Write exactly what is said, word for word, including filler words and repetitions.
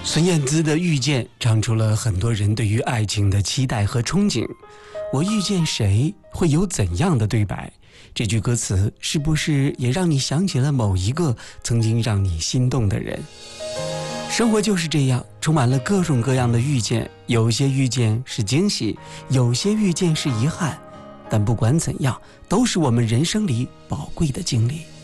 孙燕姿的《遇见》唱出了很多人对于爱情的期待和憧憬。我遇见谁会有怎样的对白？这句歌词是不是也让你想起了某一个曾经让你心动的人？生活就是这样，充满了各种各样的遇见，有些遇见是惊喜，有些遇见是遗憾，但不管怎样，都是我们人生里宝贵的经历。